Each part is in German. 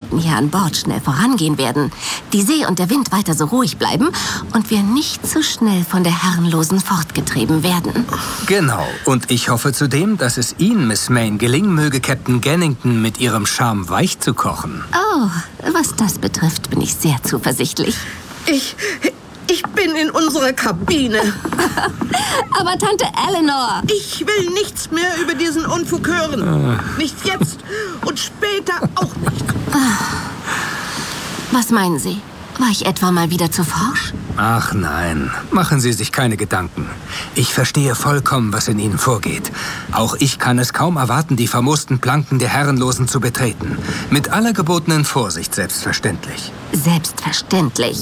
Arbeiten hier an Bord schnell vorangehen werden, die See und der Wind weiter so ruhig bleiben und wir nicht zu schnell von der Herrenlosen fortgetrieben werden. Genau. Und ich hoffe zudem, dass es Ihnen, Miss Mayne, gelingen möge, Captain Gannington mit Ihrem Charme weich zu kochen. Oh, was das betrifft, bin ich sehr zuversichtlich. Ich bin in unserer Kabine. Aber Tante Eleanor... Ich will nichts mehr über diesen Unfug hören. Nicht jetzt und später auch nicht. Was meinen Sie? War ich etwa mal wieder zu forsch? Ach nein, machen Sie sich keine Gedanken. Ich verstehe vollkommen, was in Ihnen vorgeht. Auch ich kann es kaum erwarten, die famoosten Planken der Herrenlosen zu betreten. Mit aller gebotenen Vorsicht, selbstverständlich. Selbstverständlich.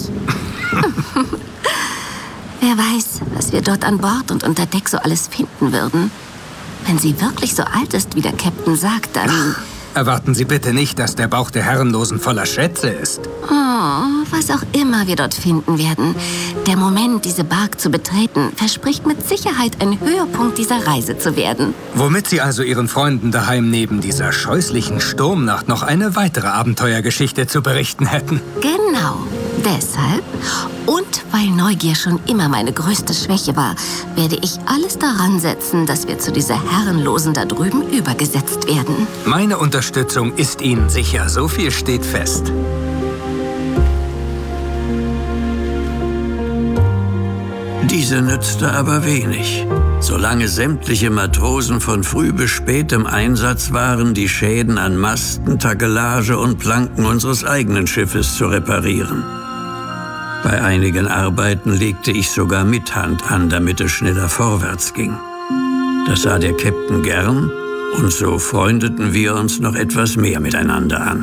Wer weiß, was wir dort an Bord und unter Deck so alles finden würden. Wenn sie wirklich so alt ist, wie der Captain sagt, dann... Erwarten Sie bitte nicht, dass der Bauch der Herrenlosen voller Schätze ist. Oh, was auch immer wir dort finden werden. Der Moment, diese Bark zu betreten, verspricht mit Sicherheit ein Höhepunkt dieser Reise zu werden. Womit Sie also Ihren Freunden daheim neben dieser scheußlichen Sturmnacht noch eine weitere Abenteuergeschichte zu berichten hätten. Genau. Deshalb und weil Neugier schon immer meine größte Schwäche war, werde ich alles daran setzen, dass wir zu dieser Herrenlosen da drüben übergesetzt werden. Meine Unterstützung ist Ihnen sicher, so viel steht fest. Diese nützte aber wenig. Solange sämtliche Matrosen von früh bis spät im Einsatz waren, die Schäden an Masten, Takelage und Planken unseres eigenen Schiffes zu reparieren. Bei einigen Arbeiten legte ich sogar mit Hand an, damit es schneller vorwärts ging. Das sah der Captain gern, und so freundeten wir uns noch etwas mehr miteinander an.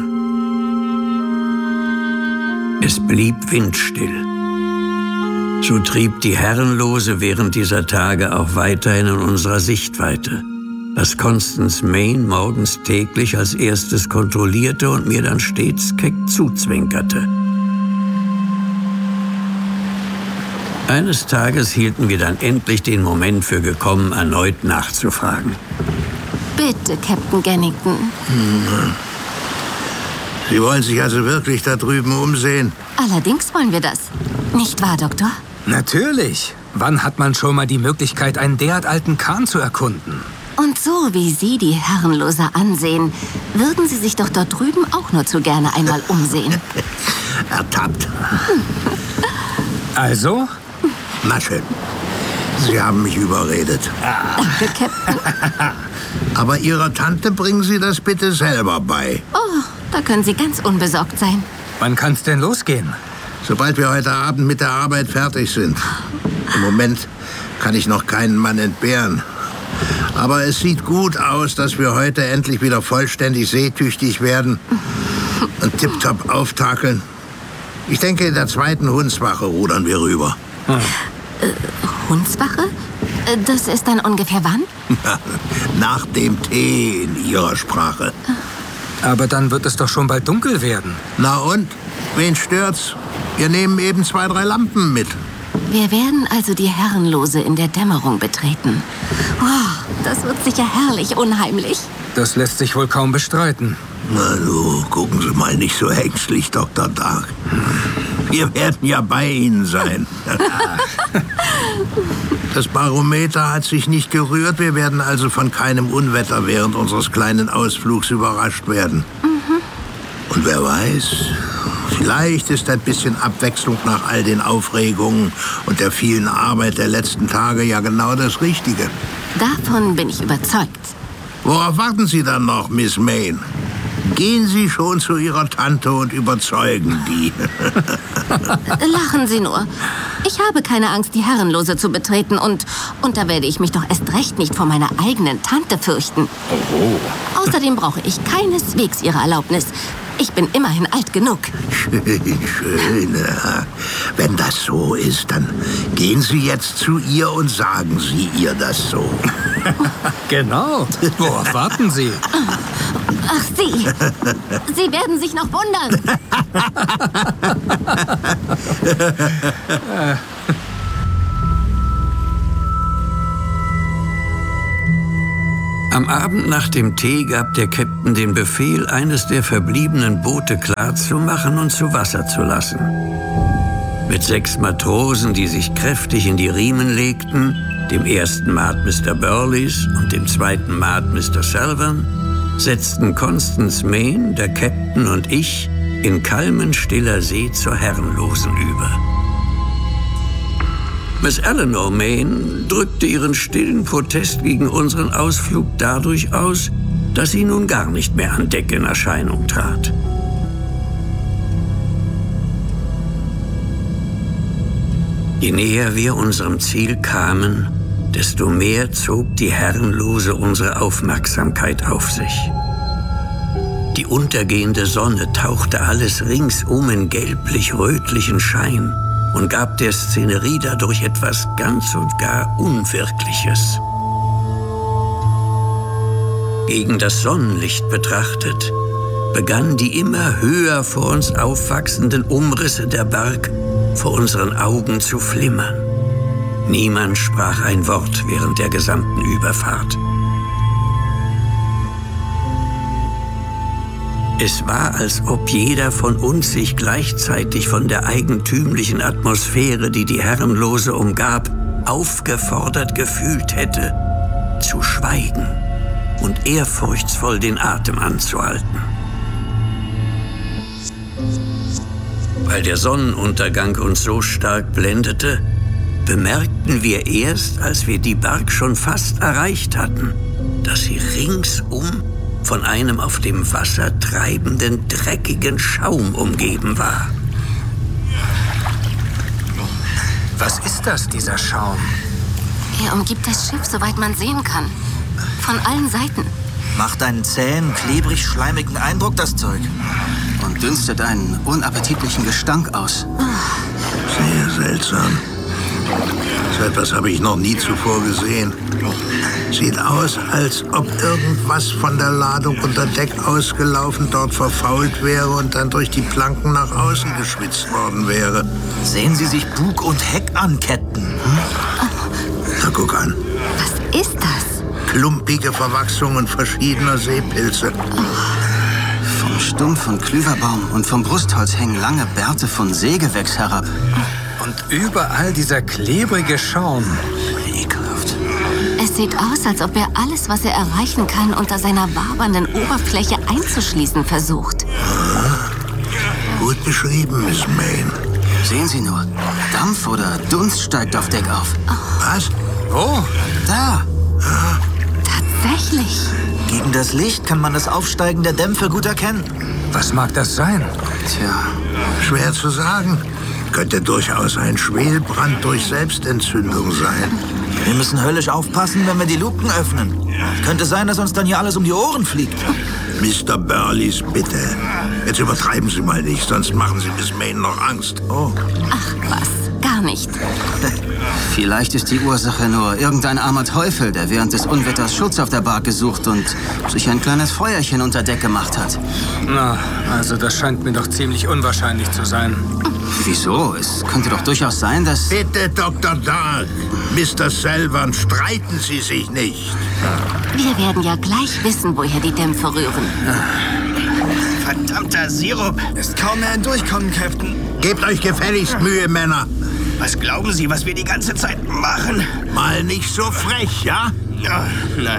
Es blieb windstill. So trieb die Herrenlose während dieser Tage auch weiterhin in unserer Sichtweite, was Constance Mayne morgens täglich als erstes kontrollierte und mir dann stets keck zuzwinkerte. Eines Tages hielten wir dann endlich den Moment für gekommen, erneut nachzufragen. Bitte, Captain Gannington. Sie wollen sich also wirklich da drüben umsehen? Allerdings wollen wir das. Nicht wahr, Doktor? Natürlich. Wann hat man schon mal die Möglichkeit, einen derart alten Kahn zu erkunden? Und so wie Sie die Herrenlose ansehen, würden Sie sich doch dort drüben auch nur zu gerne einmal umsehen. Ertappt. Also? Na schön. Sie haben mich überredet. Danke, Captain. Aber Ihrer Tante bringen Sie das bitte selber bei. Oh, da können Sie ganz unbesorgt sein. Wann kann's denn losgehen? Sobald wir heute Abend mit der Arbeit fertig sind. Im Moment kann ich noch keinen Mann entbehren. Aber es sieht gut aus, dass wir heute endlich wieder vollständig seetüchtig werden und tipptopp auftakeln. Ich denke, in der 2. Hundswache rudern wir rüber. Hundswache? Das ist dann ungefähr wann? Nach dem Tee in Ihrer Sprache. Aber dann wird es doch schon bald dunkel werden. Na und? Wen stört's? Wir nehmen eben 2, 3 Lampen mit. Wir werden also die Herrenlose in der Dämmerung betreten. Oh, das wird sicher herrlich unheimlich. Das lässt sich wohl kaum bestreiten. Na du, gucken Sie mal nicht so ängstlich, Dr. Dark. Wir werden ja bei Ihnen sein. Das Barometer hat sich nicht gerührt. Wir werden also von keinem Unwetter während unseres kleinen Ausflugs überrascht werden. Und wer weiß, vielleicht ist ein bisschen Abwechslung nach all den Aufregungen und der vielen Arbeit der letzten Tage ja genau das Richtige. Davon bin ich überzeugt. Worauf warten Sie dann noch, Miss Mayne? Gehen Sie schon zu Ihrer Tante und überzeugen die. Lachen Sie nur. Ich habe keine Angst, die Herrenlose zu betreten und da werde ich mich doch erst recht nicht vor meiner eigenen Tante fürchten. Oh. Außerdem brauche ich keineswegs Ihre Erlaubnis. Ich bin immerhin alt genug. Schön. Wenn das so ist, dann gehen Sie jetzt zu ihr und sagen Sie ihr das so. Genau. Worauf warten Sie? Ach, Sie. Sie werden sich noch wundern. Am Abend nach dem Tee gab der Käpt'n den Befehl, eines der verbliebenen Boote klarzumachen und zu Wasser zu lassen. Mit 6 Matrosen, die sich kräftig in die Riemen legten, dem ersten Maat Mr. Burleys und dem zweiten Maat Mr. Selvern, setzten Constance Main, der Käpt'n und ich in kalmenstiller See zur Herrenlosen über. Miss Eleanor Main drückte ihren stillen Protest gegen unseren Ausflug dadurch aus, dass sie nun gar nicht mehr an Deck in Erscheinung trat. Je näher wir unserem Ziel kamen, desto mehr zog die Herrenlose unsere Aufmerksamkeit auf sich. Die untergehende Sonne tauchte alles ringsum in gelblich-rötlichen Schein und gab der Szenerie dadurch etwas ganz und gar Unwirkliches. Gegen das Sonnenlicht betrachtet, begannen die immer höher vor uns aufwachsenden Umrisse der Bark vor unseren Augen zu flimmern. Niemand sprach ein Wort während der gesamten Überfahrt. Es war, als ob jeder von uns sich gleichzeitig von der eigentümlichen Atmosphäre, die die Herrenlose umgab, aufgefordert gefühlt hätte, zu schweigen und ehrfurchtsvoll den Atem anzuhalten. Weil der Sonnenuntergang uns so stark blendete, bemerkten wir erst, als wir die Bark schon fast erreicht hatten, dass sie ringsum von einem auf dem Wasser treibenden, dreckigen Schaum umgeben war. Was ist das, dieser Schaum? Er umgibt das Schiff, soweit man sehen kann. Von allen Seiten. Macht einen zähen, klebrig-schleimigen Eindruck, das Zeug. Und dünstet einen unappetitlichen Gestank aus. Sehr seltsam. So etwas habe ich noch nie zuvor gesehen. Sieht aus, als ob irgendwas von der Ladung unter Deck ausgelaufen, dort verfault wäre und dann durch die Planken nach außen geschwitzt worden wäre. Sehen Sie sich Bug und Heck an, Captain. Na, guck an. Was ist das? Klumpige Verwachsungen verschiedener Seepilze. Vom Stumpf von Klüverbaum und vom Brustholz hängen lange Bärte von Seegewächs herab. Und überall dieser klebrige Schaum. Ekelhaft. Es sieht aus, als ob er alles, was er erreichen kann, unter seiner wabernden Oberfläche einzuschließen versucht. Gut beschrieben, Miss Main. Sehen Sie nur, Dampf oder Dunst steigt auf Deck auf. Was? Wo? Da! Tatsächlich. Gegen das Licht kann man das Aufsteigen der Dämpfe gut erkennen. Was mag das sein? Tja, Schwer zu sagen. Könnte durchaus ein Schwelbrand durch Selbstentzündung sein. wir müssen höllisch aufpassen, wenn wir die Luken öffnen. Könnte sein, dass uns dann hier alles um die Ohren fliegt. Mr. Burleys, bitte. Jetzt übertreiben Sie mal nicht, sonst machen Sie Miss Main noch Angst. Oh. Ach was, gar nicht. Vielleicht ist die Ursache nur irgendein armer Teufel, der während des Unwetters Schutz auf der Barke sucht und sich ein kleines Feuerchen unter Deck gemacht hat. Na, also das scheint mir doch ziemlich unwahrscheinlich zu sein. Wieso? Es könnte doch durchaus sein, dass... Bitte, Dr. Dark. Mr. Selvern, streiten Sie sich nicht. Wir werden ja gleich wissen, woher die Dämpfe rühren. Verdammter Sirup! Ist kaum mehr ein Durchkommen, Captain. Gebt euch gefälligst Mühe, Männer. Was glauben Sie, was wir die ganze Zeit machen? Mal nicht so frech, ja? Ja, nein.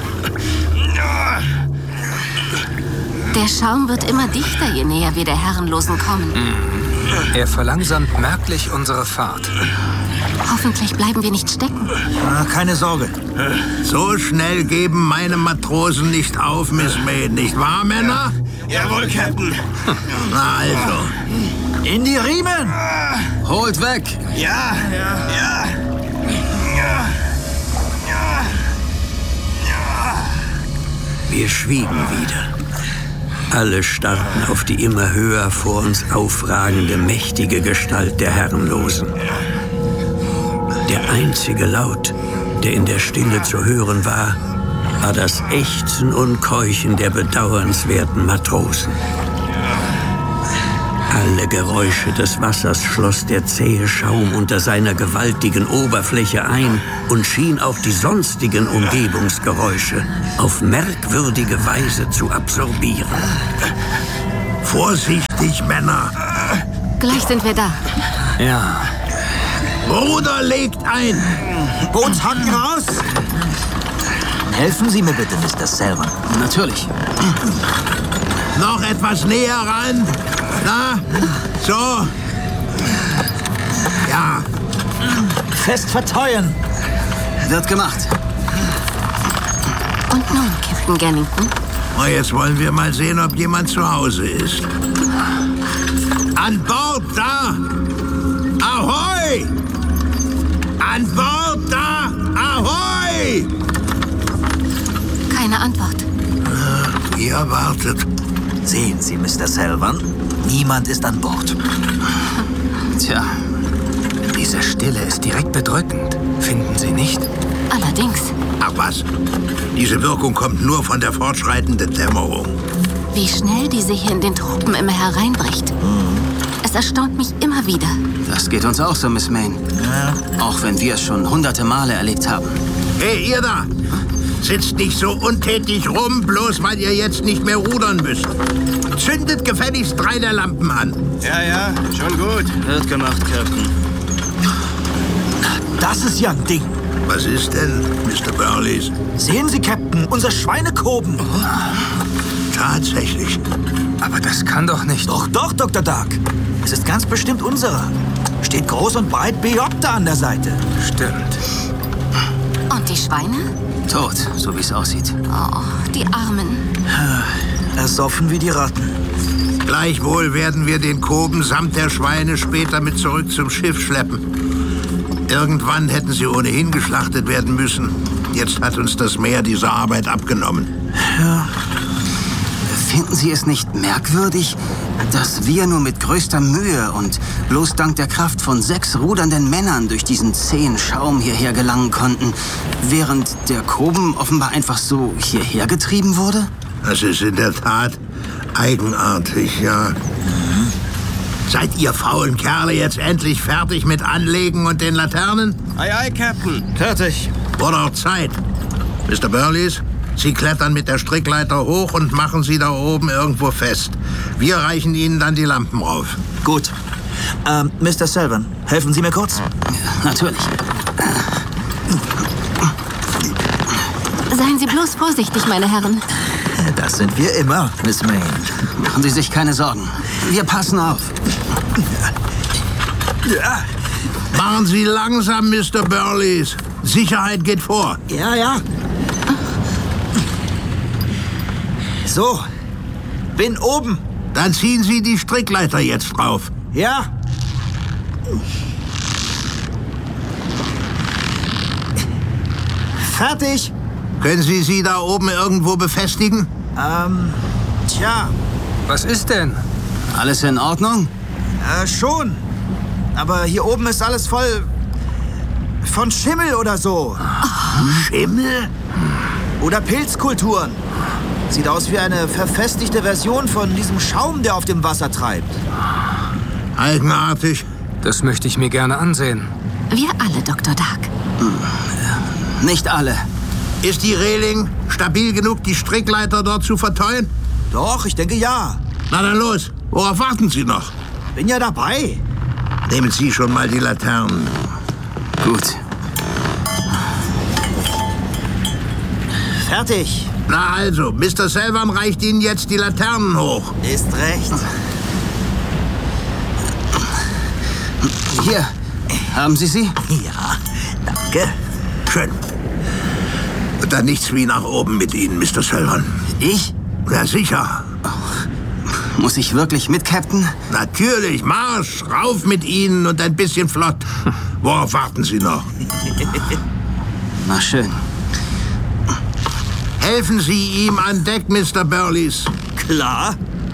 Der Schaum wird immer dichter, je näher wir der Herrenlosen kommen. Er verlangsamt merklich unsere Fahrt. Hoffentlich bleiben wir nicht stecken. Keine Sorge. So schnell geben meine Matrosen nicht auf, Miss Maid, nicht wahr, Männer? Jawohl, Captain. Na also. In die Riemen! Holt weg! Ja. Wir schwiegen wieder. Alle starrten auf die immer höher vor uns aufragende, mächtige Gestalt der Herrenlosen. Der einzige Laut, der in der Stille zu hören war, war das Ächzen und Keuchen der bedauernswerten Matrosen. Alle Geräusche des Wassers schloss der zähe Schaum unter seiner gewaltigen Oberfläche ein und schien auch die sonstigen Umgebungsgeräusche auf merkwürdige Weise zu absorbieren. Vorsichtig, Männer. Gleich sind wir da. Ja. Ruder legt ein. Bootshaken raus! Helfen Sie mir bitte, Mr. Selvan. Natürlich. Noch etwas näher ran. Na, so. Ja. Fest verteuern. Wird gemacht. Und nun, Captain Gannington? Und jetzt wollen wir mal sehen, ob jemand zu Hause ist. An Bord da! Ahoi! An Bord da! Ahoi! Keine Antwort. Ihr wartet. Sehen Sie, Mr. Selvan, niemand ist an Bord. Tja, Diese Stille ist direkt bedrückend. Finden Sie nicht? Allerdings. Ach was, diese Wirkung kommt nur von der fortschreitenden Dämmerung. Wie schnell diese hier in den Tropen immer hereinbricht. Es erstaunt mich immer wieder. das geht uns auch so, Miss Mayne. Auch wenn wir es schon hunderte Male erlebt haben. Hey, ihr da! Sitzt nicht so untätig rum, bloß weil ihr jetzt nicht mehr rudern müsst. Zündet gefälligst 3 der Lampen an. Ja, schon gut. Wird gemacht, Captain. Das ist ja ein Ding. Was ist denn, Mr. Burleys? Sehen Sie, Captain, unser Schweinekoben. Tatsächlich. Aber das kann doch nicht. Doch, Dr. Dark. Es ist ganz bestimmt unserer. Steht groß und breit Beopta an der Seite. Stimmt. Und die Schweine? Tot, so wie es aussieht. Oh, die Armen. Ersoffen wie die Ratten. Gleichwohl werden wir den Koben samt der Schweine später mit zurück zum Schiff schleppen. Irgendwann hätten sie ohnehin geschlachtet werden müssen. Jetzt hat uns das Meer diese Arbeit abgenommen. Finden Sie es nicht merkwürdig, dass wir nur mit größter Mühe und bloß dank der Kraft von 6 rudernden Männern durch diesen zähen Schaum hierher gelangen konnten, während der Koben offenbar einfach so hierher getrieben wurde? Das ist in der Tat eigenartig, ja. Seid ihr faulen Kerle jetzt endlich fertig mit Anlegen und den Laternen? Ei, Captain. Fertig. Wurde auch Zeit. Mr. Burleys, Sie klettern mit der Strickleiter hoch und machen sie da oben irgendwo fest. Wir reichen Ihnen dann die Lampen rauf. Gut. Mr. Selvan, helfen Sie mir kurz? Natürlich. Seien Sie bloß vorsichtig, meine Herren. Das sind wir immer, Miss Mayne. Machen Sie sich keine Sorgen. Wir passen auf. Ja. Machen Sie langsam, Mr. Burleys. Sicherheit geht vor. Ja. So, bin oben. Dann ziehen Sie die Strickleiter jetzt drauf. Ja. Fertig. Können Sie sie da oben irgendwo befestigen? Tja, Was ist denn? Alles in Ordnung? schon. Aber hier oben ist alles voll von Schimmel oder so. Schimmel? Oder Pilzkulturen. Sieht aus wie eine verfestigte Version von diesem Schaum, der auf dem Wasser treibt. Eigenartig. Das möchte ich mir gerne ansehen. Wir alle, Dr. Dark. Nicht alle. Ist die Reling stabil genug, die Strickleiter dort zu verteuen? Doch, ich denke ja. Na dann los. Worauf warten Sie noch? Bin ja dabei. Nehmen Sie schon mal die Laternen. Gut. Fertig. Na also, Mr. Selvan reicht Ihnen jetzt die Laternen hoch. Ist recht. Hier, haben Sie sie? Ja, danke. Schön. Und dann nichts wie nach oben mit Ihnen, Mr. Selvan. Ich? Ja, sicher. Muss ich wirklich mit, Captain? Natürlich. Marsch. Rauf mit Ihnen und ein bisschen flott. Worauf warten Sie noch? Na schön. Helfen Sie ihm an Deck, Mr. Burleys. Klar.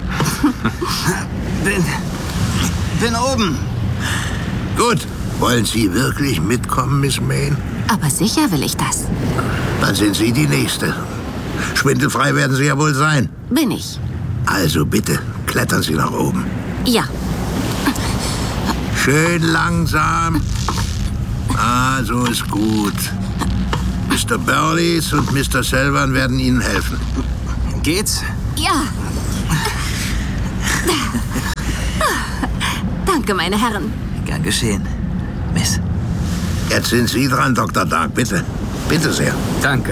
Bin oben. Gut. Wollen Sie wirklich mitkommen, Miss Mayne? Aber sicher will ich das. Dann sind Sie die Nächste. Schwindelfrei werden Sie ja wohl sein. Bin ich. Also bitte, klettern Sie nach oben. Ja. Schön langsam. Ah, so ist gut. Mr. Burleys und Mr. Selvan werden Ihnen helfen. Geht's? Ja. Danke, meine Herren. Gern geschehen, Miss. Jetzt sind Sie dran, Dr. Dark, bitte. Bitte sehr. Danke.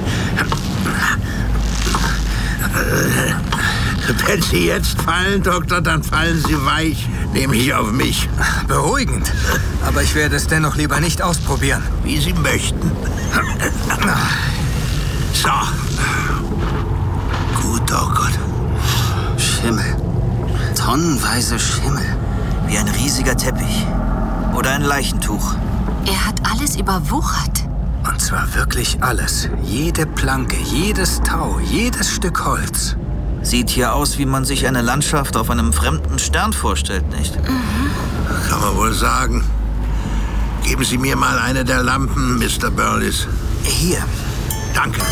Wenn Sie jetzt fallen, Doktor, dann fallen Sie weich, nämlich auf mich. Beruhigend. Aber ich werde es dennoch lieber nicht ausprobieren. Wie Sie möchten. So. Gut, oh Gott. Schimmel. Tonnenweise Schimmel. Wie ein riesiger Teppich. Oder ein Leichentuch. Er hat alles überwuchert. Und zwar wirklich alles. Jede Planke, jedes Tau, jedes Stück Holz. Sieht hier aus, wie man sich eine Landschaft auf einem fremden Stern vorstellt, nicht? Kann man wohl sagen. Geben Sie mir mal eine der Lampen, Mr. Burleys. Hier. Danke.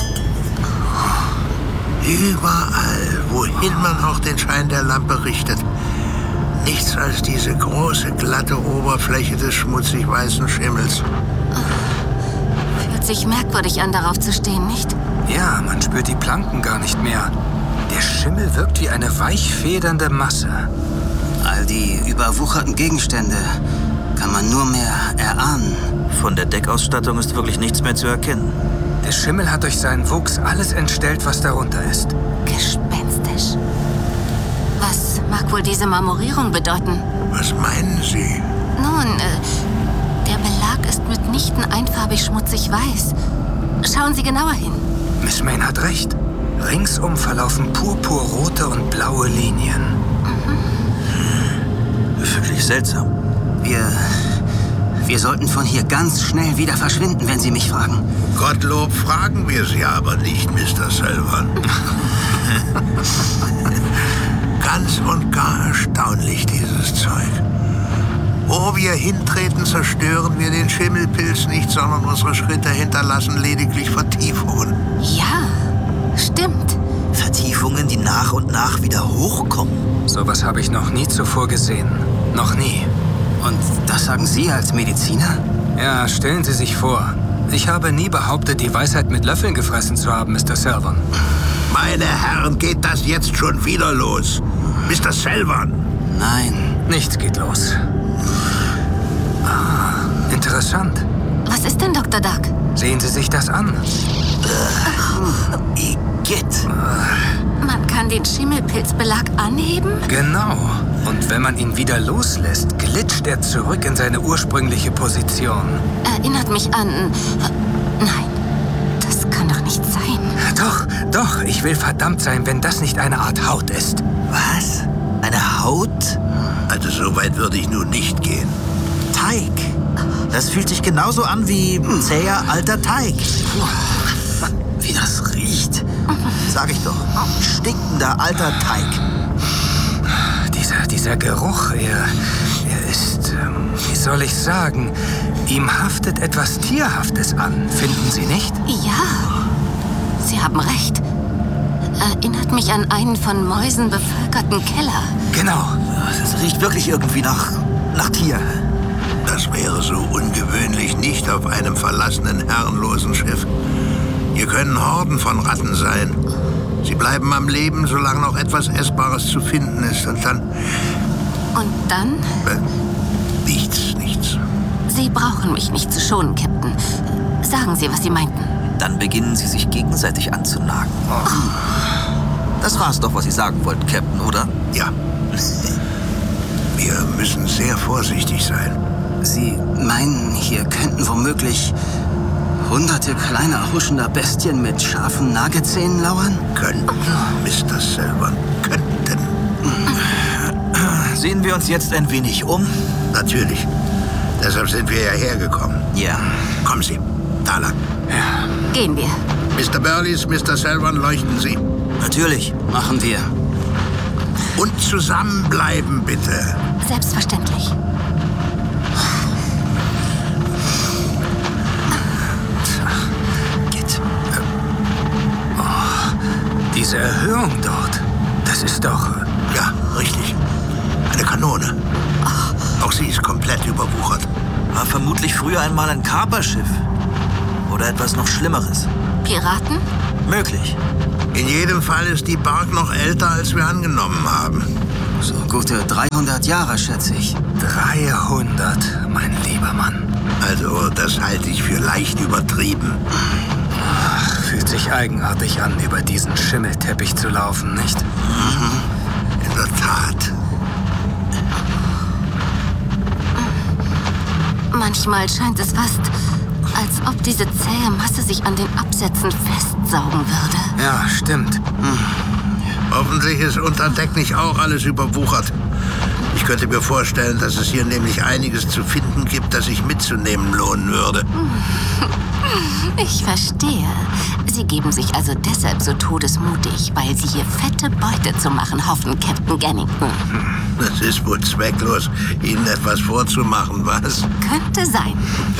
Überall, wohin man auch den Schein der Lampe richtet, nichts als diese große, glatte Oberfläche des schmutzig weißen Schimmels. Fühlt sich merkwürdig an, darauf zu stehen, nicht? Ja, man spürt die Planken gar nicht mehr. Der Schimmel wirkt wie eine weich federnde Masse. All die überwucherten Gegenstände kann man nur mehr erahnen. Von der Deckausstattung ist wirklich nichts mehr zu erkennen. Der Schimmel hat durch seinen Wuchs alles entstellt, was darunter ist. Gespenstisch. Was mag wohl diese Marmorierung bedeuten? Was meinen Sie? Nun, der Belag ist mitnichten einfarbig schmutzig weiß. Schauen Sie genauer hin. Miss Mayne hat recht. Ringsum verlaufen purpurrote und blaue Linien. Wirklich seltsam. Wir sollten von hier ganz schnell wieder verschwinden, wenn Sie mich fragen. Gottlob fragen wir Sie aber nicht, Mr. Selvan. Ganz und gar erstaunlich, dieses Zeug. Wo wir hintreten, zerstören wir den Schimmelpilz nicht, sondern unsere Schritte hinterlassen lediglich Vertiefungen. Ja, stimmt. Vertiefungen, die nach und nach wieder hochkommen. Sowas habe ich noch nie zuvor gesehen. Noch nie. Und das sagen Sie als Mediziner? Ja, stellen Sie sich vor. Ich habe nie behauptet, die Weisheit mit Löffeln gefressen zu haben, Mr. Selvan. Meine Herren, geht das jetzt schon wieder los? Mr. Selvan! Nein. Nichts geht los. Ah, interessant. Was ist denn, Dr. Dark? Sehen Sie sich das an. Igitt. Man kann den Schimmelpilzbelag anheben? Genau. Und wenn man ihn wieder loslässt, glitscht er zurück in seine ursprüngliche Position. Erinnert mich an... Nein, das kann doch nicht sein. Doch, ich will verdammt sein, wenn das nicht eine Art Haut ist. Was? Eine Haut? Also so weit würde ich nun nicht gehen. Teig. Das fühlt sich genauso an wie zäher alter Teig. Wie das riecht. Sag ich doch. Stinkender alter Teig. Dieser Geruch, er ist, wie soll ich sagen, ihm haftet etwas Tierhaftes an, finden Sie nicht? Ja, Sie haben recht. Erinnert mich an einen von Mäusen bevölkerten Keller. Genau. Das riecht wirklich irgendwie nach Tier. Das wäre so ungewöhnlich nicht auf einem verlassenen, herrenlosen Schiff. Hier können Horden von Ratten sein. Sie bleiben am Leben, solange noch etwas Essbares zu finden ist. Und dann... Und dann? Nichts. Sie brauchen mich nicht zu schonen, Captain. Sagen Sie, was Sie meinten. Dann beginnen sie sich gegenseitig anzunagen. Das war's doch, was Sie sagen wollten, Captain, oder? Ja. Wir müssen sehr vorsichtig sein. Sie meinen, hier könnten womöglich hunderte kleiner, huschender Bestien mit scharfen Nagezähnen lauern? Könnten, Mr. Selvan, könnten. Sehen wir uns jetzt ein wenig um? Natürlich. Deshalb sind wir ja hergekommen. Ja. Kommen Sie, da lang. Gehen wir. Mr. Burleys, Mr. Selvan, leuchten Sie. Natürlich. Machen wir. Und zusammenbleiben, bitte. Selbstverständlich. Diese Erhöhung dort, das ist doch... Ja, richtig. Eine Kanone. Auch sie ist komplett überwuchert. War vermutlich früher einmal ein Kaperschiff. Oder etwas noch Schlimmeres. Piraten? Möglich. In jedem Fall ist die Bark noch älter, als wir angenommen haben. So gute 300 Jahre, schätze ich. 300, mein lieber Mann. Also, das halte ich für leicht übertrieben. Fühlt sich eigenartig an, über diesen Schimmelteppich zu laufen, nicht? In der Tat. Manchmal scheint es fast, als ob diese zähe Masse sich an den Absätzen festsaugen würde. Ja, stimmt. Hoffentlich ist unter Deck nicht auch alles überwuchert. Ich könnte mir vorstellen, dass es hier nämlich einiges zu finden gibt, das sich mitzunehmen lohnen würde. Ich verstehe. Sie geben sich also deshalb so todesmutig, weil Sie hier fette Beute zu machen hoffen, Captain Gannington. Das ist wohl zwecklos, Ihnen etwas vorzumachen, was? Könnte sein.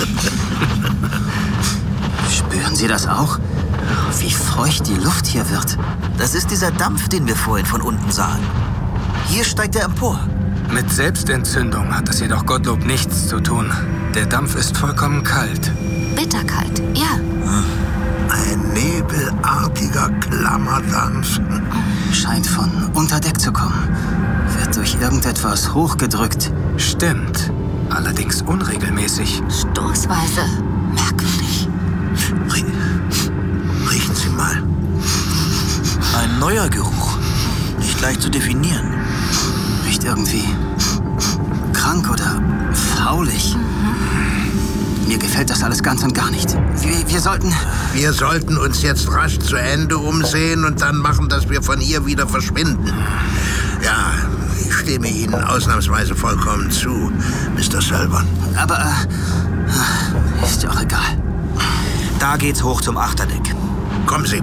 Spüren Sie das auch? Wie feucht die Luft hier wird. Das ist dieser Dampf, den wir vorhin von unten sahen. Hier steigt er empor. Mit Selbstentzündung hat das jedoch Gottlob nichts zu tun. Der Dampf ist vollkommen kalt. Bitterkalt, ja. Ein nebelartiger Klammerdampf. Scheint von unter Deck zu kommen. Wird durch irgendetwas hochgedrückt. Stimmt. Allerdings unregelmäßig. Stoßweise. Merkwürdig. Riechen Sie mal. Ein neuer Geruch. Nicht leicht zu definieren. Riecht irgendwie krank oder faulig. Mir gefällt das alles ganz und gar nicht. Wir sollten... Wir sollten uns jetzt rasch zu Ende umsehen und dann machen, dass wir von hier wieder verschwinden. Ja, ich stimme Ihnen ausnahmsweise vollkommen zu, Mr. Selvern. Aber, ist ja auch egal. Da geht's hoch zum Achterdeck. Kommen Sie.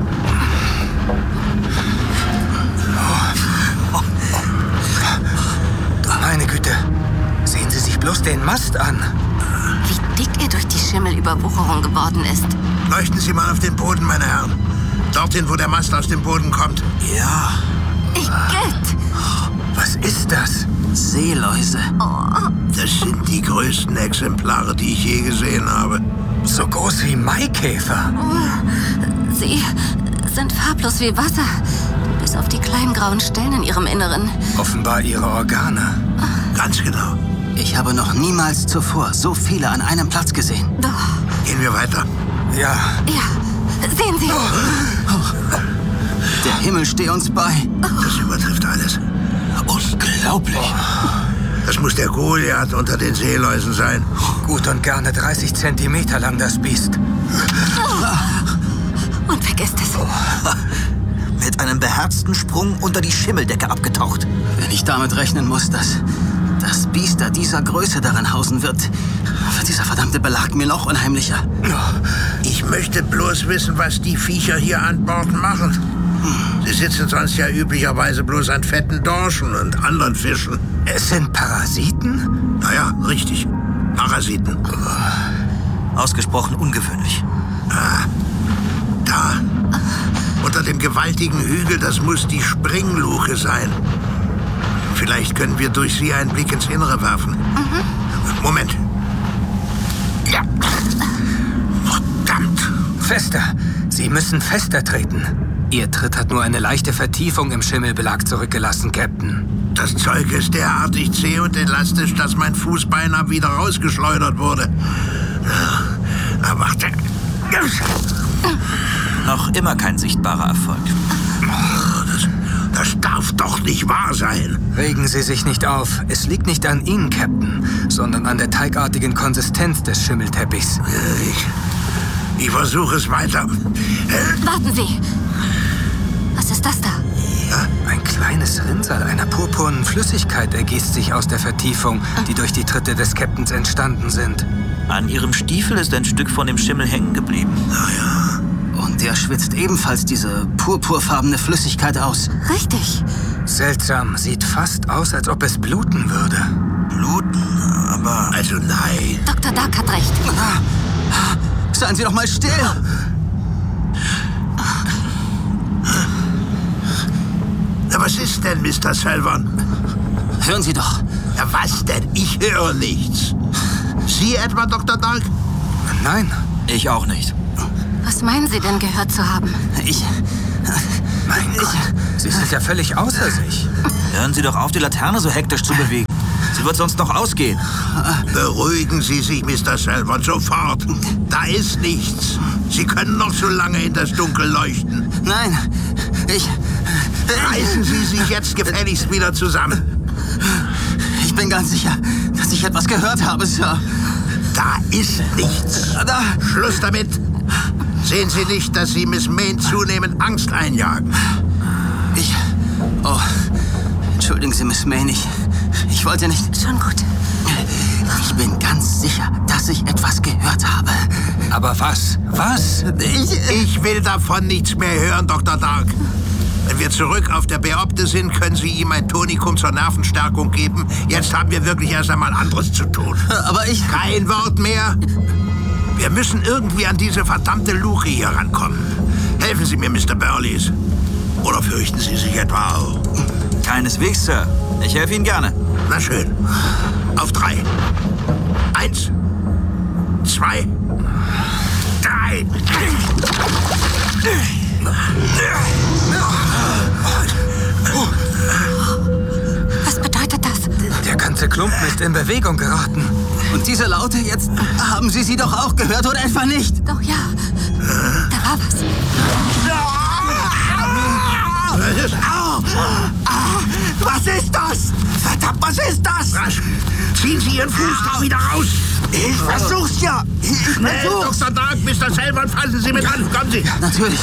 Meine Güte. Sehen Sie sich bloß den Mast an. Wie dick er durch die Schimmelüberwucherung geworden ist. Leuchten Sie mal auf den Boden, meine Herren. Dorthin, wo der Mast aus dem Boden kommt. Ja. Igitt! Was ist das? Seeläuse. Das sind die größten Exemplare, die ich je gesehen habe. So groß wie Maikäfer. Sie sind farblos wie Wasser. Bis auf die kleinen grauen Stellen in ihrem Inneren. Offenbar ihre Organe. Ganz genau. Ich habe noch niemals zuvor so viele an einem Platz gesehen. Gehen wir weiter. Ja. Ja, sehen Sie. Der Himmel stehe uns bei. Das übertrifft alles. Unglaublich. Das muss der Goliath unter den Seeläusen sein. Gut und gerne 30 Zentimeter lang das Biest. Und weg ist es. Mit einem beherzten Sprung unter die Schimmeldecke abgetaucht. Wenn ich damit rechnen muss, dass das Biest da dieser Größe darin hausen wird dieser verdammte Belag mir noch unheimlicher. Ich möchte bloß wissen, was die Viecher hier an Bord machen. Sie sitzen sonst ja üblicherweise bloß an fetten Dorschen und anderen Fischen. Es sind Parasiten? Naja, richtig. Parasiten. Ausgesprochen ungewöhnlich. Da. Unter dem gewaltigen Hügel, das muss die Springluche sein. Vielleicht können wir durch sie einen Blick ins Innere werfen. Moment. Ja. Verdammt. Fester. Sie müssen fester treten. Ihr Tritt hat nur eine leichte Vertiefung im Schimmelbelag zurückgelassen, Captain. Das Zeug ist derartig zäh und elastisch, dass mein Fuß beinahe wieder rausgeschleudert wurde. Na, warte. Noch immer kein sichtbarer Erfolg. Das darf doch nicht wahr sein. Regen Sie sich nicht auf. Es liegt nicht an Ihnen, Captain, sondern an der teigartigen Konsistenz des Schimmelteppichs. Ich versuche es weiter. Warten Sie. Was ist das da? Ein kleines Rinnsal einer purpurnen Flüssigkeit ergießt sich aus der Vertiefung, die durch die Tritte des Captains entstanden sind. An Ihrem Stiefel ist ein Stück von dem Schimmel hängen geblieben. Naja. Und der schwitzt ebenfalls diese purpurfarbene Flüssigkeit aus. Richtig. Seltsam, sieht fast aus, als ob es bluten würde. Bluten, aber... Also nein. Dr. Dark hat recht. Seien Sie doch mal still! Na, was ist denn, Mr. Selvern? Hören Sie doch. Ja, was denn? Ich höre nichts. Sie etwa, Dr. Dark? Nein. Ich auch nicht. Was meinen Sie denn gehört zu haben? Mein Gott, Sie sind ja völlig außer sich. Hören Sie doch auf, die Laterne so hektisch zu bewegen. Sie wird sonst noch ausgehen. Beruhigen Sie sich, Mr. Selvon, sofort. Da ist nichts. Sie können noch so lange in das Dunkel leuchten. Nein, Reißen Sie sich jetzt gefälligst wieder zusammen. Ich bin ganz sicher, dass ich etwas gehört habe, Sir. Da ist nichts. Da. Schluss damit. Sehen Sie nicht, dass Sie Miss Mayne zunehmend Angst einjagen? Oh, entschuldigen Sie, Miss Mayne, ich wollte nicht... Schon gut. Ich bin ganz sicher, dass ich etwas gehört habe. Aber was? Was? Ich will davon nichts mehr hören, Dr. Dark. Wenn wir zurück auf der Beobte sind, können Sie ihm ein Tonikum zur Nervenstärkung geben. Jetzt haben wir wirklich erst einmal anderes zu tun. Aber Kein Wort mehr. Wir müssen irgendwie an diese verdammte Luke hier rankommen. Helfen Sie mir, Mr. Burleys. Oder fürchten Sie sich etwa auch? Keineswegs, Sir. Ich helfe Ihnen gerne. Na schön. Auf 3. 1, 2, 3. Was bedeutet das? Der ganze Klumpen ist in Bewegung geraten. Und diese Laute jetzt, haben Sie sie doch auch gehört oder etwa nicht? Doch ja, da war was. Was ist das? Verdammt, was ist das? Rasch, ziehen Sie Ihren Fuß doch wieder raus. Ich versuch's ja. Schnell, Dr. Dark, Mr. Selvon, fassen Sie mit an. Kommen Sie. Natürlich.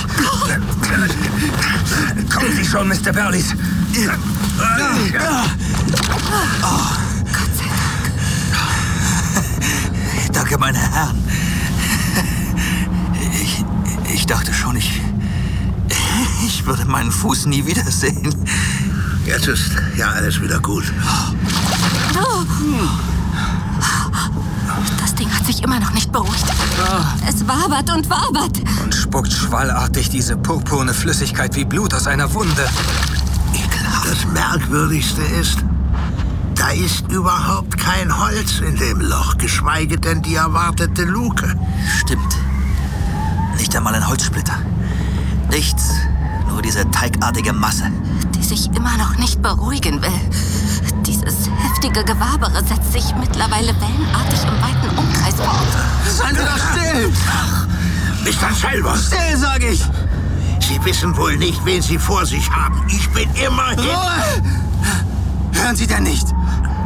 Kommen Sie schon, Mr. Burleys. Gott sei Dank. Danke, meine Herren. Ich dachte schon, ich würde meinen Fuß nie wiedersehen. Jetzt ist ja alles wieder gut. Das Ding hat sich immer noch nicht beruhigt. Es wabert und wabert. Und spuckt schwallartig diese purpurne Flüssigkeit wie Blut aus einer Wunde. Das Merkwürdigste ist, da ist überhaupt kein Holz in dem Loch, geschweige denn die erwartete Luke. Stimmt. Nicht einmal ein Holzsplitter. Nichts, nur diese teigartige Masse. Die sich immer noch nicht beruhigen will. Dieses heftige Gewabere setzt sich mittlerweile wellenartig im weiten Umkreis fort. Seien Sie doch still! Mr. Selvon, Still, sag ich! Sie wissen wohl nicht, wen Sie vor sich haben. Ich bin immerhin... Ruhe! Hören Sie denn nicht?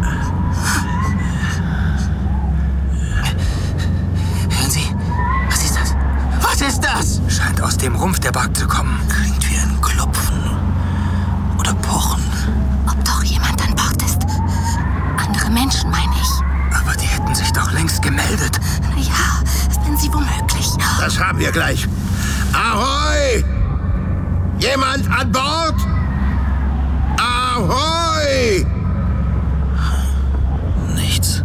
Hören Sie? Was ist das? Was ist das? Scheint aus dem Rumpf der Bark zu kommen. Klingt wie ein Klopfen. Oder Pochen. Ob doch jemand an Bord ist? Andere Menschen, meine ich. Aber die hätten sich doch längst gemeldet. Ja, wenn sie womöglich. Das haben wir gleich. Ahoi! Jemand an Bord? Ahoi! Nichts.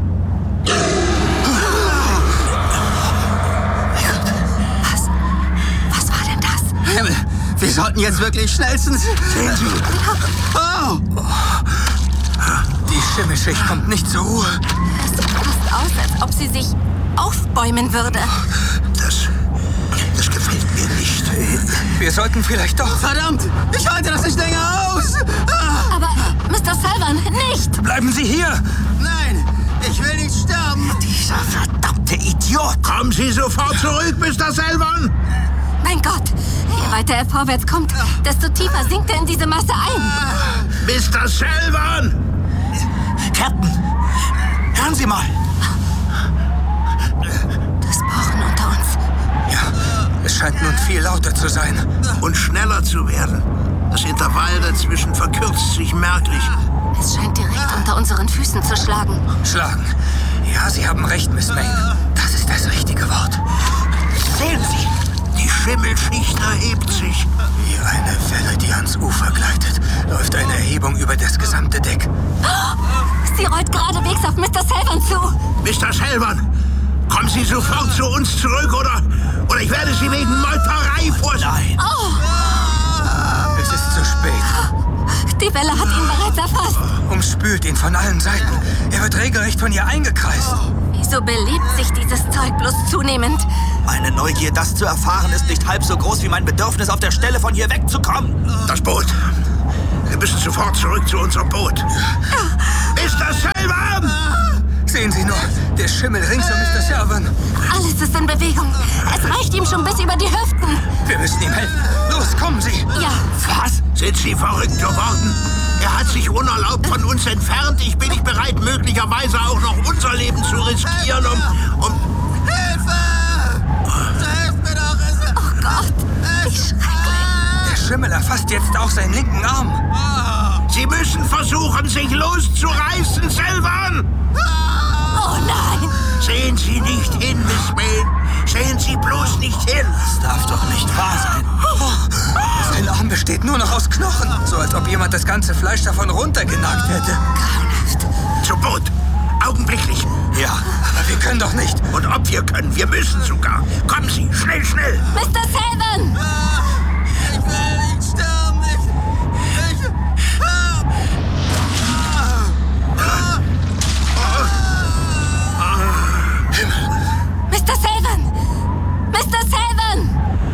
Was war denn das? Himmel, wir sollten jetzt wirklich schnellstens... Sehen Sie, Oh! Die Schimmelschicht kommt nicht zur Ruhe. Es sieht fast aus, als ob sie sich aufbäumen würde. das gefällt mir nicht. Wir sollten vielleicht doch... Verdammt! Ich halte das nicht länger aus! Ah! Aber, Mr. Selvon, nicht! Bleiben Sie hier! Nein! Ich will nicht sterben! Dieser verdammte Idiot! Kommen Sie sofort zurück, Mr. Selvon! Mein Gott! Je weiter er vorwärts kommt, desto tiefer sinkt er in diese Masse ein. Mr. Selvon! Captain! Hören Sie mal! Das Pochen unter uns. Ja, es scheint nun viel lauter zu sein. Und schneller zu werden. Das Intervall dazwischen verkürzt sich merklich. Es scheint direkt unter unseren Füßen zu schlagen. Schlagen. Ja, Sie haben recht, Miss Mayne. Das ist das richtige Wort. Sehen Sie, die Schimmelschicht erhebt sich. Wie eine Welle, die ans Ufer gleitet, läuft eine Erhebung über das gesamte Deck. Sie rollt geradewegs auf Mr. Selvon zu. Mr. Selvon, kommen Sie sofort zu uns zurück, oder ich werde Sie wegen Meuterei vorstellen. Oh, Es ist zu spät. Die Welle hat ihn bereits erfasst. Umspült ihn von allen Seiten. Er wird regelrecht von ihr eingekreist. Wieso belebt sich dieses Zeug bloß zunehmend? Meine Neugier, das zu erfahren, ist nicht halb so groß wie mein Bedürfnis, auf der Stelle von hier wegzukommen. Das Boot. Wir müssen sofort zurück zu unserem Boot. Mr. Selvan! Sehen Sie nur, der Schimmel rings um Mr. Selvan. Alles ist in Bewegung. Es reicht ihm schon bis über die Hüften. Wir müssen ihm helfen. Los, kommen Sie. Ja. Was? Sind Sie verrückt geworden? Er hat sich unerlaubt von uns entfernt. Ich bin nicht bereit, möglicherweise auch noch unser Leben zu riskieren, um... Hilfe! Hilf mir doch! Oh Gott, wie schrecklich. Der Schimmel erfasst jetzt auch seinen linken Arm. Sie müssen versuchen, sich loszureißen, Selvan! Oh nein! Sehen Sie nicht hin, Miss May. Sehen Sie bloß nicht hin. Das darf doch nicht wahr sein. Sein Arm besteht nur noch aus Knochen. So als ob jemand das ganze Fleisch davon runtergenagt hätte. Zum Boot. Augenblicklich. Ja, aber wir können doch nicht. Und ob wir können, wir müssen sogar. Kommen Sie, schnell, schnell. Mr. Selvan! Ich will nicht sterben! Mr. Selvan! Mr. Selvan!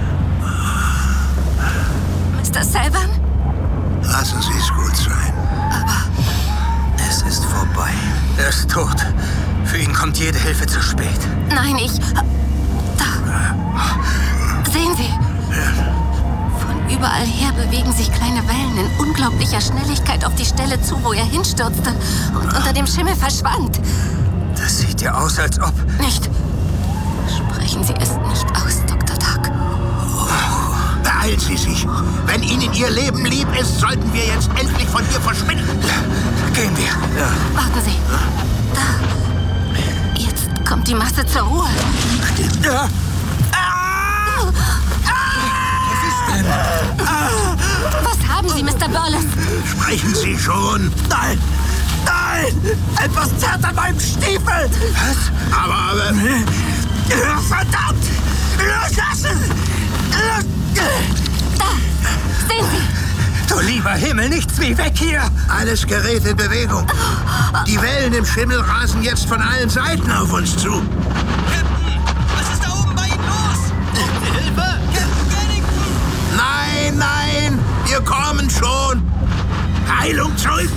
Mr. Selvan? Lassen Sie es gut sein. Es ist vorbei. Er ist tot. Für ihn kommt jede Hilfe zu spät. Nein, Da. Sehen Sie. Von überall her bewegen sich kleine Wellen in unglaublicher Schnelligkeit auf die Stelle zu, wo er hinstürzte und unter dem Schimmel verschwand. Das sieht ja aus, als ob... Nicht. Sprechen Sie es nicht aus, Dr. Tuck. Beeilen Sie sich. Wenn Ihnen Ihr Leben lieb ist, sollten wir jetzt endlich von hier verschwinden. Gehen wir. Warten Sie. Da. Jetzt kommt die Masse zur Ruhe. Stimmt. Ja. Was haben Sie, Mr. Burles? Sprechen Sie schon. Nein! Nein! Etwas zerrt an meinem Stiefel! Was? Aber... Verdammt! Loslassen! Da. Sehen Sie. Du lieber Himmel, nichts wie weg hier! Alles gerät in Bewegung. Die Wellen im Schimmel rasen jetzt von allen Seiten auf uns zu. Captain! Was ist da oben bei Ihnen los? Hilfe! Captain Bennington! Nein, nein, wir kommen schon. Heilung zurück.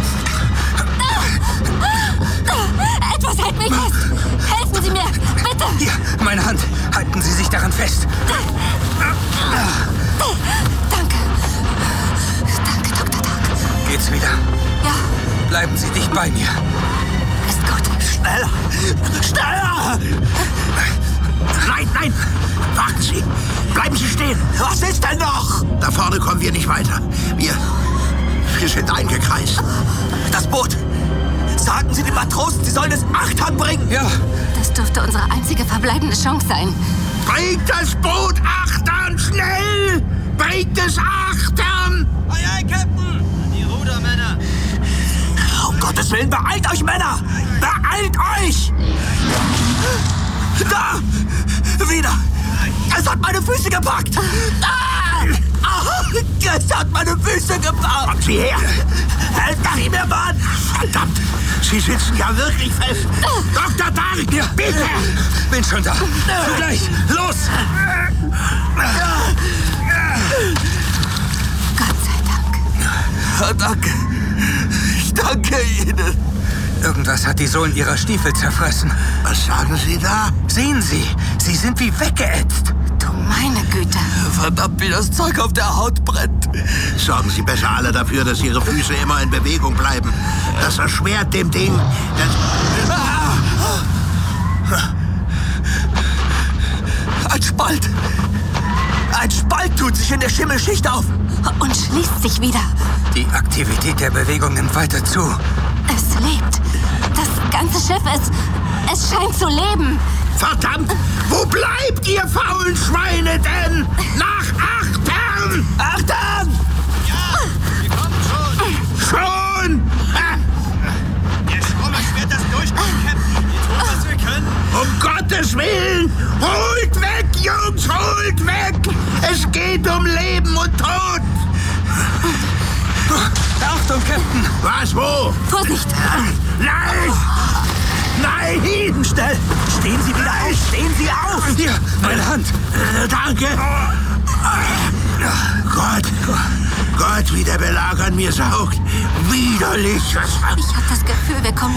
Etwas hält mich fest. Helfen Sie mir, bitte. Hier, meine Hand. Halten Sie sich daran fest. Danke. Danke, Dr. Tuck. Geht's wieder? Ja, Bleiben Sie dicht bei mir. ist gut. Schneller! Schneller! Nein, nein, warten Sie. Bleiben Sie stehen. Was ist denn noch? Da vorne kommen wir nicht weiter. Wir sind eingekreist. Das Boot! Sagen Sie den Matrosen, sie sollen es achtern bringen! Ja, Das dürfte unsere einzige verbleibende Chance sein. Bringt das Boot achtern, schnell! Bringt es achtern! Ei, ei, Captain! Die Rudermänner! Um Gottes Willen, beeilt euch, Männer! Beeilt euch! Da! Wieder! Es hat meine Füße gepackt! Ah! Es hat meine Füße gepackt! Kommt Sie her! Helft nach ihm, Herr Mann! Verdammt, Sie sitzen ja wirklich fest. Dr. Dark, ja. bitte! Bin schon da. Zugleich. Los! Gott sei Dank. Danke. Ich danke Ihnen. Irgendwas hat die Sohlen ihrer Stiefel zerfressen. Was sagen Sie da? Sehen Sie, sie sind wie weggeätzt. Du meine Güte. Verdammt, wie das Zeug auf der Haut brennt. Sorgen Sie besser alle dafür, dass Ihre Füße immer in Bewegung bleiben. Das erschwert dem Ding. Ein Spalt. Ein Spalt tut sich in der Schimmelschicht auf. Und schließt sich wieder. Die Aktivität der Bewegung nimmt weiter zu. Es lebt. Das ganze Schiff, es scheint zu leben. Verdammt! Wo bleibt ihr faulen Schweine denn? Nach Achtern! Achtern! Ja, wir kommen schon! Schon! Der Schwummer wird das durchkommen, Captain. Wir tun, was wir können. Um Gottes Willen! Holt weg, Jungs! Holt weg! Es geht um Leben und Tod! Achtung, Captain! Was, wo? Vorsicht! Nein! Nein! Schnell! Stehen Sie wieder auf! Stehen Sie auf! Hier, meine Hand! Danke! Gott, wie der Belag an mir saugt. Widerlich! Ich habe das Gefühl, wir kommen